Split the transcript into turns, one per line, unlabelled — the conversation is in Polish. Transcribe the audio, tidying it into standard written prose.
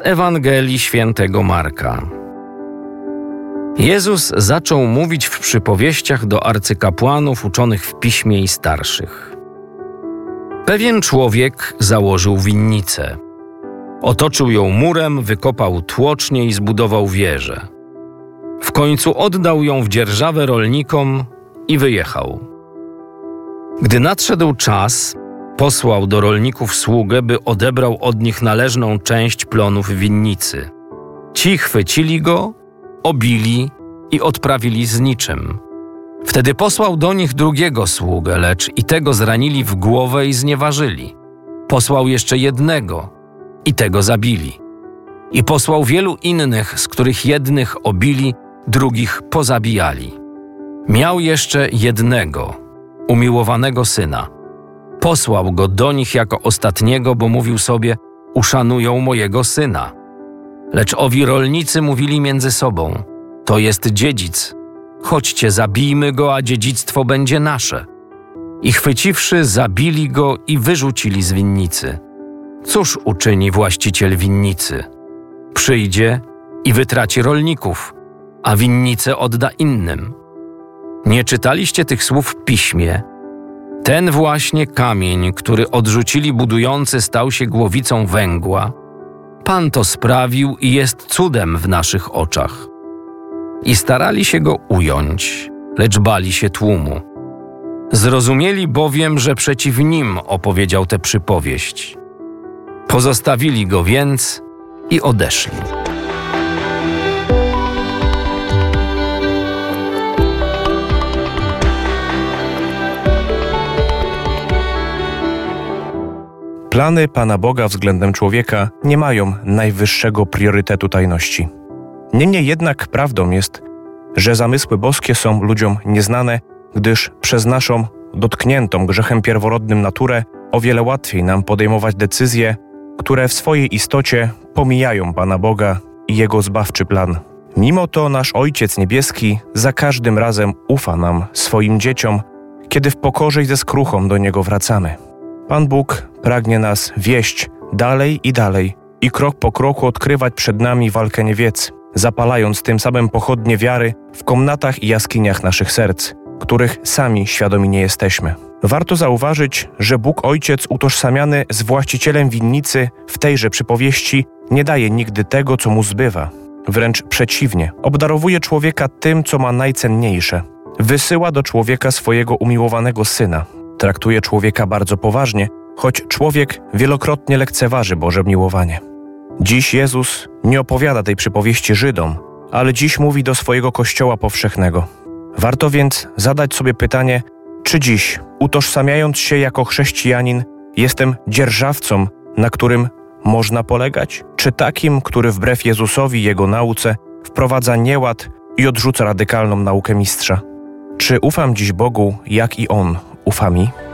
Z Ewangelii Świętego Marka. Jezus zaczął mówić w przypowieściach do arcykapłanów uczonych w piśmie i starszych. Pewien człowiek założył winnicę. Otoczył ją murem, wykopał tłocznie i zbudował wieżę. W końcu oddał ją w dzierżawę rolnikom i wyjechał. Gdy nadszedł czas, posłał do rolników sługę, by odebrał od nich należną część plonów winnicy. Ci chwycili go, obili i odprawili z niczym. Wtedy posłał do nich drugiego sługę, lecz i tego zranili w głowę i znieważyli. Posłał jeszcze jednego i tego zabili. I posłał wielu innych, z których jednych obili, drugich pozabijali. Miał jeszcze jednego, umiłowanego syna. Posłał go do nich jako ostatniego, bo mówił sobie: uszanują mojego syna. Lecz owi rolnicy mówili między sobą: to jest dziedzic. Chodźcie, zabijmy go, a dziedzictwo będzie nasze. I chwyciwszy, zabili go i wyrzucili z winnicy. Cóż uczyni właściciel winnicy? Przyjdzie i wytraci rolników, a winnicę odda innym. Nie czytaliście tych słów w piśmie? Ten właśnie kamień, który odrzucili budujący, stał się głowicą węgła. Pan to sprawił i jest cudem w naszych oczach. I starali się go ująć, lecz bali się tłumu. Zrozumieli bowiem, że przeciw nim opowiedział tę przypowieść. Pozostawili go więc i odeszli.
Plany Pana Boga względem człowieka nie mają najwyższego priorytetu tajności. Niemniej jednak prawdą jest, że zamysły boskie są ludziom nieznane, gdyż przez naszą dotkniętą grzechem pierworodnym naturę o wiele łatwiej nam podejmować decyzje, które w swojej istocie pomijają Pana Boga i Jego zbawczy plan. Mimo to nasz Ojciec Niebieski za każdym razem ufa nam, swoim dzieciom, kiedy w pokorze i ze skruchą do Niego wracamy. Pan Bóg pragnie nas wieść dalej i krok po kroku odkrywać przed nami walkę niewiedzy, zapalając tym samym pochodnie wiary w komnatach i jaskiniach naszych serc, których sami świadomi nie jesteśmy. Warto zauważyć, że Bóg Ojciec utożsamiany z właścicielem winnicy w tejże przypowieści nie daje nigdy tego, co mu zbywa. Wręcz przeciwnie, obdarowuje człowieka tym, co ma najcenniejsze. Wysyła do człowieka swojego umiłowanego Syna. Traktuje człowieka bardzo poważnie, choć człowiek wielokrotnie lekceważy Boże miłowanie. Dziś Jezus nie opowiada tej przypowieści Żydom, ale dziś mówi do swojego Kościoła powszechnego. Warto więc zadać sobie pytanie, czy dziś, utożsamiając się jako chrześcijanin, jestem dzierżawcą, na którym można polegać? Czy takim, który wbrew Jezusowi i Jego nauce wprowadza nieład i odrzuca radykalną naukę mistrza? Czy ufam dziś Bogu, jak i On ufa mi?